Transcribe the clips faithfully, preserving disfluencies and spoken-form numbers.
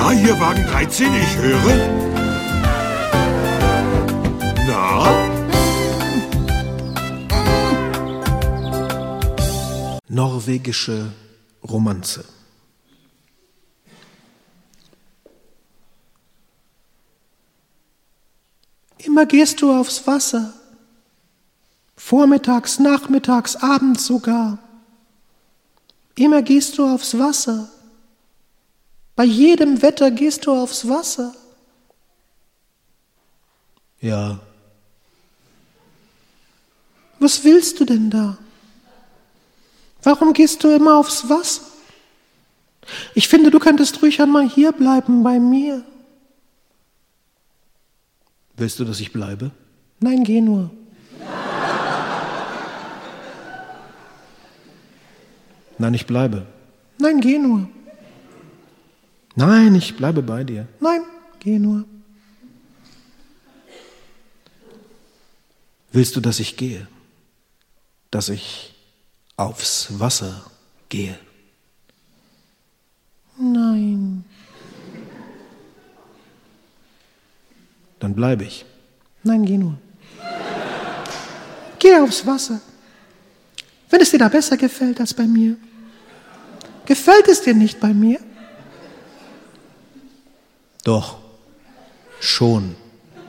Ja, hier Wagen dreizehn, ich höre. Na? Norwegische Romanze. Immer gehst du aufs Wasser. Vormittags, nachmittags, abends sogar. Immer gehst du aufs Wasser. Bei jedem Wetter gehst du aufs Wasser. Ja. Was willst du denn da? Warum gehst du immer aufs Wasser? Ich finde, du könntest ruhig einmal hier bleiben bei mir. Willst du, dass ich bleibe? Nein, geh nur. Nein, ich bleibe. Nein, geh nur. Nein, ich bleibe bei dir. Nein, geh nur. Willst du, dass ich gehe? Dass ich aufs Wasser gehe? Nein. Dann bleibe ich. Nein, geh nur. Geh aufs Wasser. Wenn es dir da besser gefällt als bei mir. Gefällt es dir nicht bei mir? Doch, schon.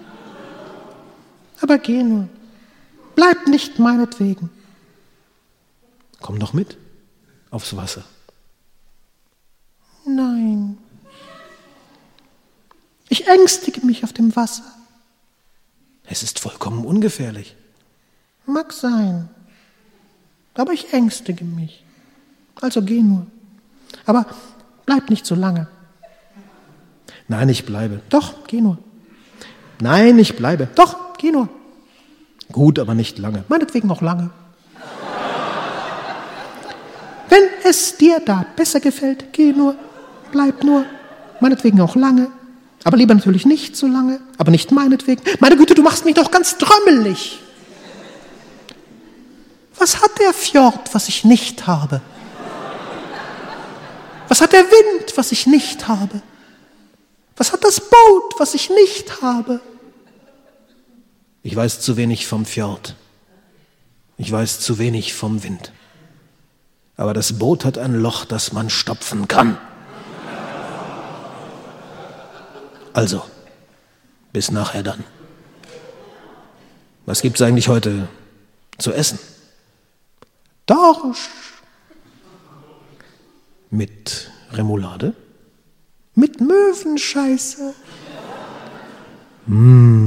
Aber geh nur. Bleib nicht meinetwegen. Komm doch mit aufs Wasser. Nein. Ich ängstige mich auf dem Wasser. Es ist vollkommen ungefährlich. Mag sein. Aber ich ängstige mich. Also geh nur. Aber bleib nicht so lange. Nein, ich bleibe. Doch, geh nur. Nein, ich bleibe. Doch, geh nur. Gut, aber nicht lange. Meinetwegen auch lange. Wenn es dir da besser gefällt, geh nur. Bleib nur. Meinetwegen auch lange. Aber lieber natürlich nicht so lange. Aber nicht meinetwegen. Meine Güte, du machst mich doch ganz trömmelig. Was hat der Fjord, was ich nicht habe? Was hat der Wind, was ich nicht habe? Was hat das Boot, was ich nicht habe? Ich weiß zu wenig vom Fjord. Ich weiß zu wenig vom Wind. Aber das Boot hat ein Loch, das man stopfen kann. Also, bis nachher dann. Was gibt's eigentlich heute zu essen? Dorsch. Mit Remoulade? Mit Möwenscheiße. Mmh.